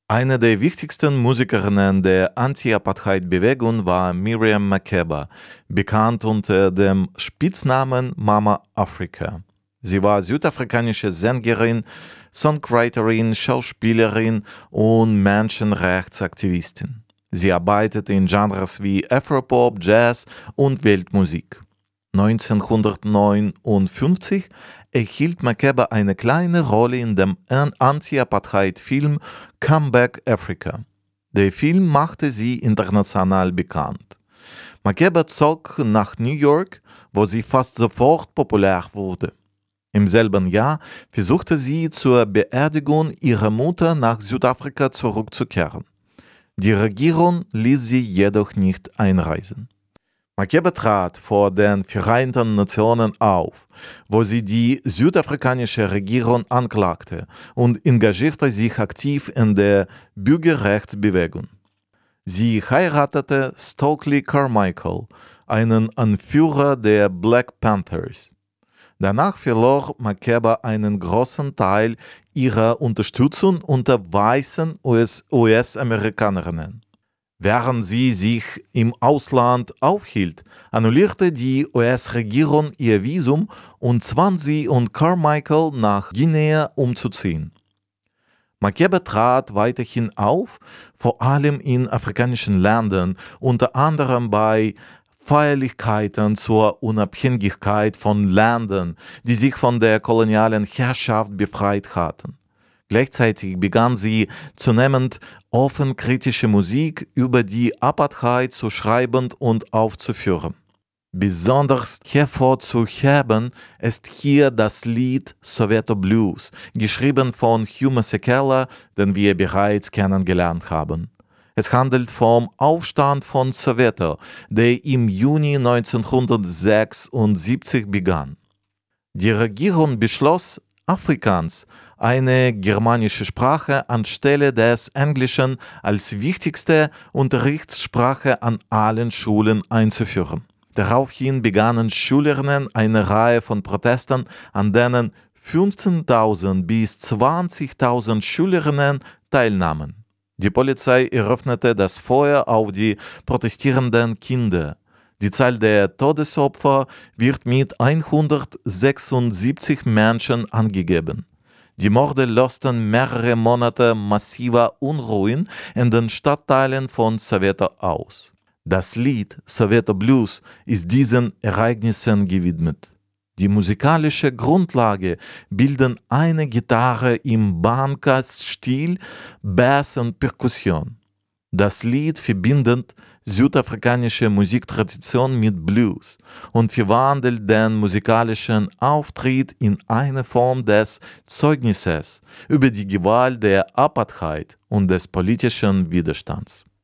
Eine der wichtigsten Musikerinnen der Anti-Apartheid-Bewegung war Miriam Makeba, bekannt unter dem Spitznamen Mama Africa. Sie war südafrikanische Sängerin, Songwriterin, Schauspielerin und Menschenrechtsaktivistin. Sie arbeitete in Genres wie Afropop, Jazz und Weltmusik. 1959 erhielt Makeba eine kleine Rolle in dem Anti-Apartheid-Film Come Back Africa. Der Film machte sie international bekannt. Makeba zog nach New York, wo sie fast sofort populär wurde. Im selben Jahr versuchte sie zur Beerdigung ihrer Mutter nach Südafrika zurückzukehren. Die Regierung ließ sie jedoch nicht einreisen. Makeba trat vor den Vereinten Nationen auf, wo sie die südafrikanische Regierung anklagte und engagierte sich aktiv in der Bürgerrechtsbewegung. Sie heiratete Stokely Carmichael, einen Anführer der Black Panthers. Danach verlor Makeba einen großen Teil ihrer Unterstützung unter weißen US-Amerikanerinnen. Während sie sich im Ausland aufhielt, annullierte die US-Regierung ihr Visum und zwang sie und Carmichael nach Guinea umzuziehen. Makeba trat weiterhin auf, vor allem in afrikanischen Ländern, unter anderem bei Feierlichkeiten zur Unabhängigkeit von Ländern, die sich von der kolonialen Herrschaft befreit hatten. Gleichzeitig begann sie zunehmend offen kritische Musik über die Apartheid zu schreiben und aufzuführen. Besonders hervorzuheben ist hier das Lied Soweto Blues, geschrieben von Hugh Masekela, den wir bereits kennengelernt haben. Es handelt vom Aufstand von Soweto, der im Juni 1976 begann. Die Regierung beschloss, Afrikaans, eine germanische Sprache, anstelle des Englischen als wichtigste Unterrichtssprache an allen Schulen einzuführen. Daraufhin begannen Schülerinnen eine Reihe von Protesten, an denen 15.000 bis 20.000 Schülerinnen teilnahmen. Die Polizei eröffnete das Feuer auf die protestierenden Kinder. Die Zahl der Todesopfer wird mit 176 Menschen angegeben. Die Morde lösten mehrere Monate massiver Unruhen in den Stadtteilen von Soweto aus. Das Lied Soweto Blues ist diesen Ereignissen gewidmet. Die musikalische Grundlage bilden eine Gitarre im Banka-Stil, Bass und Perkussion. Das Lied verbindet südafrikanische Musiktradition mit Blues und verwandelt den musikalischen Auftritt in eine Form des Zeugnisses über die Gewalt der Apartheid und des politischen Widerstands.